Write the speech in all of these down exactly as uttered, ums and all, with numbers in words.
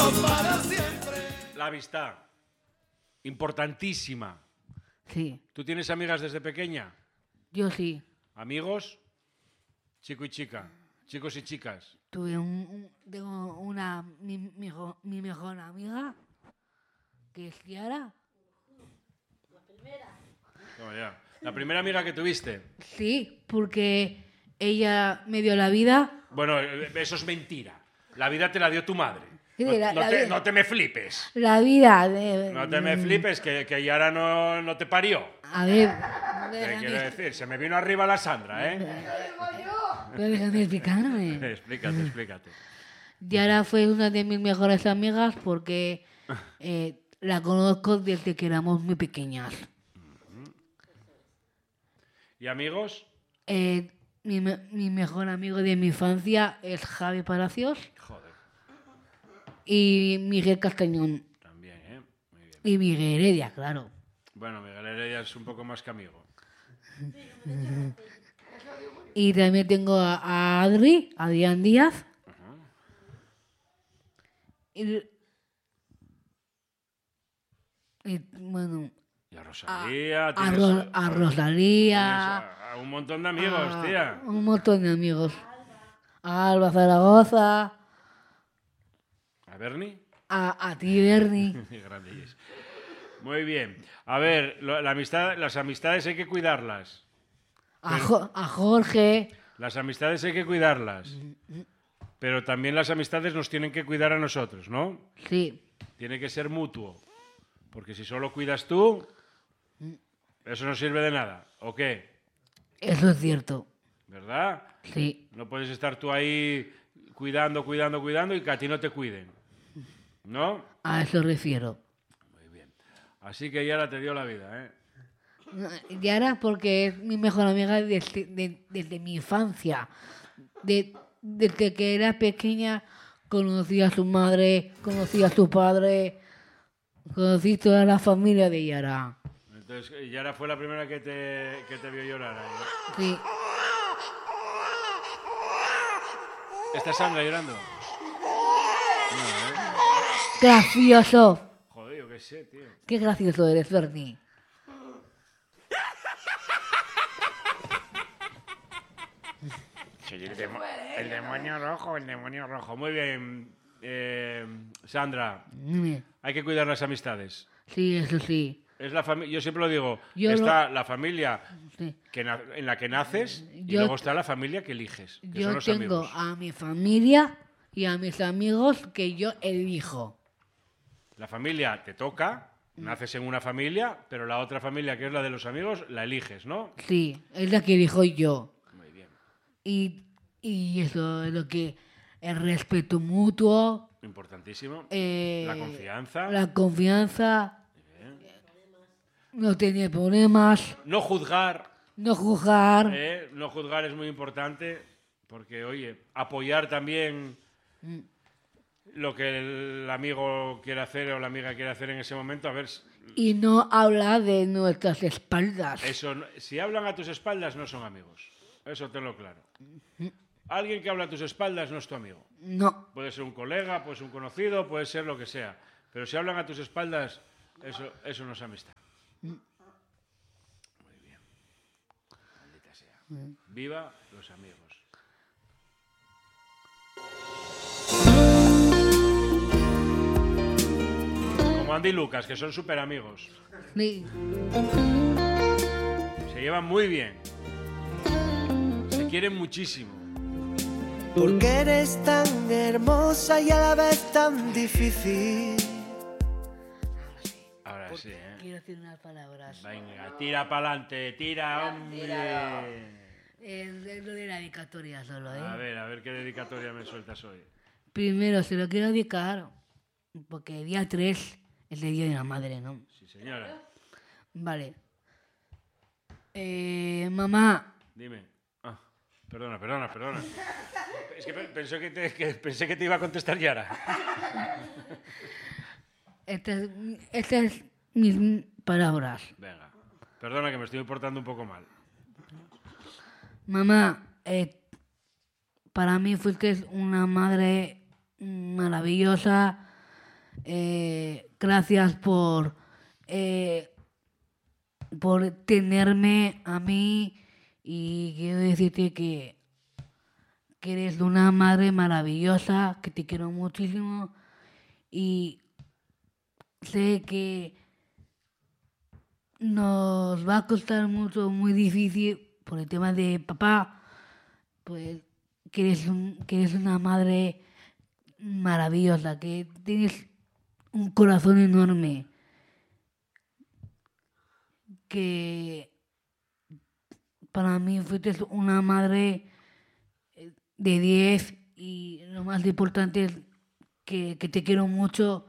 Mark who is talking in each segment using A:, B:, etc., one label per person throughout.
A: La amistad, importantísima.
B: Sí.
A: ¿Tú tienes amigas desde pequeña?
B: Yo sí.
A: ¿Amigos? Chico y chica, chicos y chicas.
B: Tuve un, un- tengo una, mi, mi, jo- mi mejor amiga, que es Kiara.
A: Toma ya. La primera amiga que tuviste.
B: Sí, porque ella me dio la vida.
A: Bueno, eso es mentira. La vida te la dio tu madre.
B: Sí,
A: No,
B: la-
A: no
B: la
A: te,
B: vida.
A: no te me flipes.
B: La vida de...
A: No te me flipes, que, que Yara no, no te parió.
B: A ver,
A: ¿Qué
B: déjame,
A: quiero decir? Se me vino arriba la Sandra, ¿eh?
B: pero déjame explicarme.
A: Explícate, explícate.
B: Yara fue una de mis mejores amigas porque eh, la conozco desde que éramos muy pequeñas.
A: ¿Y amigos?
B: Eh, mi, me- mi mejor amigo de mi infancia es Javi Palacios
A: Joder,
B: y Miguel Castañón.
A: también, ¿eh? Muy bien.
B: Y Miguel Heredia, claro.
A: Bueno, Miguel Heredia es un poco más que amigo.
B: Y también tengo a, a Adri, Adrián Díaz. Y, y, bueno,
A: Y a Rosalía.
B: a,
A: tienes-
B: Ro- a
A: tienes
B: Rosalía.
A: a, a un montón de amigos,
B: a
A: tía.
B: Un montón de amigos. A Alba Zaragoza,
A: ¿A Bernie?
B: a, a ti, Bernie.
A: Grandillos. Muy bien. A ver, lo- la amistad, las amistades hay que cuidarlas.
B: A, Jo- a Jorge.
A: Las amistades hay que cuidarlas. Pero también las amistades nos tienen que cuidar a nosotros, ¿no?
B: Sí,
A: Tiene que ser mutuo. Porque si solo cuidas tú, eso no sirve de nada. ¿O qué?
B: eso es cierto.
A: ¿Verdad?
B: Sí,
A: No puedes estar tú ahí cuidando, cuidando, cuidando y que a ti no te cuiden. ¿No?
B: a eso refiero.
A: Muy bien. Así que Yara te dio la vida, ¿eh?
B: Yara porque es mi mejor amiga desde, de- desde mi infancia. De- desde que era pequeña conocí a su madre, conocí a su padre, conocí toda la familia de Yara.
A: Entonces, Yara fue la primera que te, que te vio llorar ahí, ¿no?
B: Sí,
A: ¿Está Sandra llorando? No, ¿eh?
B: gracioso.
A: Joder, yo qué sé, tío.
B: Qué gracioso eres, Bernie.
A: Sí, el, demo- el demonio rojo, el demonio rojo. Muy bien, eh, Sandra.
B: Dime.
A: Hay que cuidar las amistades.
B: Sí, eso sí.
A: Es la fami- yo siempre lo digo,
B: Yo
A: está la familia
B: Sí.
A: que na- en la que naces y
B: Yo-
A: luego está la familia que eliges, que son
B: Yo
A: los
B: tengo
A: amigos.
B: a mi familia y a mis amigos que yo elijo.
A: La familia te toca, naces en una familia, pero la otra familia, que es la de los amigos, la eliges, ¿no?
B: Sí, es la que elijo yo.
A: Muy bien.
B: Y, y eso es lo que... El respeto mutuo,
A: Importantísimo.
B: eh,
A: La confianza.
B: la confianza, no tener problemas,
A: No juzgar.
B: no juzgar.
A: ¿eh? No juzgar es muy importante porque, oye, apoyar también lo que el amigo quiere hacer o la amiga quiere hacer en ese momento. A ver, s-
B: Y no hablar de nuestras espaldas.
A: eso, no- si hablan a tus espaldas no son amigos. Eso tenlo claro. Alguien que habla a tus espaldas no es tu amigo.
B: No,
A: Puede ser un colega, puede ser un conocido, puede ser lo que sea. Pero si hablan a tus espaldas, eso, eso no es amistad. Muy bien. Maldita sea. Viva los amigos. Como Andy y Lucas, que son súper amigos.
B: sí,
A: Se llevan muy bien. Se quieren muchísimo.
C: Porque eres tan hermosa y a la vez tan difícil.
A: Ahora sí, ¿eh?
B: quiero decir unas palabras.
A: Venga, tira para adelante, tira, hombre.
B: Es es lo de la dedicatoria solo,
A: A
B: ¿eh?
A: ver, a ver qué dedicatoria me sueltas hoy.
B: Primero se lo quiero dedicar porque el día tres es el Día de la Madre, ¿no?
A: Sí, señora.
B: Vale. Eh, mamá,
A: Dime. Ah, perdona, perdona, perdona. Es que pe- pensé que te, que pensé que te iba a contestar Yara.
B: estas estas es mis palabras.
A: Venga. Perdona que me estoy portando un poco mal.
B: Mamá, eh, para mí fuiste una madre maravillosa, Eh, gracias por, eh, por tenerme a mí y quiero decirte que, que eres una madre maravillosa, que te quiero muchísimo y sé que nos va a costar mucho, muy difícil por el tema de papá, pues que eres, un, que eres una madre maravillosa, que tienes un corazón enorme, que para mí fuiste una madre de diez y lo más importante es que, que te quiero mucho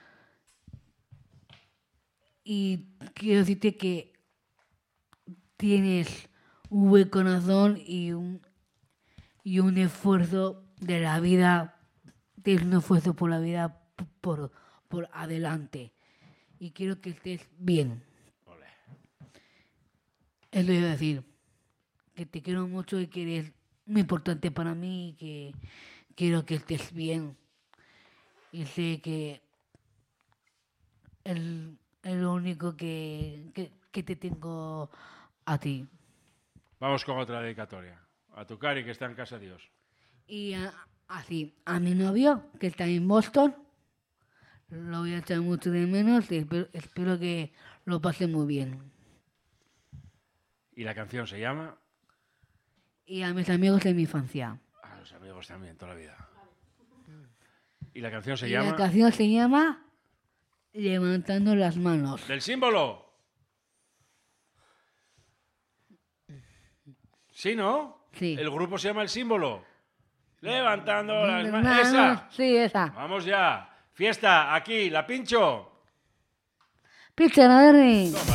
B: y quiero decirte que tienes un buen corazón y un, y un esfuerzo de la vida, tienes un esfuerzo por la vida por, por adelante y quiero que estés bien.
A: Ole.
B: Eso iba a decir, que te quiero mucho y que eres muy importante para mí y que quiero que estés bien y sé que es, es lo único que, que, que te tengo a ti.
A: Vamos con otra dedicatoria. A tu Cari, que está en casa Dios.
B: Y a, así, a mi novio, que está en Boston, lo voy a echar mucho de menos y espero, espero que lo pase muy bien.
A: Y la canción se llama...
B: Y a mis amigos de mi infancia.
A: A los amigos también, toda la vida. Y la canción se
B: Y
A: llama...
B: la canción se llama Levantando las manos.
A: ¡Del símbolo! ¿Sí, no?
B: Sí.
A: El grupo se llama El Símbolo. Levantando las manos.
B: Manos,
A: ¡Esa!
B: sí, esa.
A: Vamos ya. Fiesta, aquí, la pincho.
B: Pizza,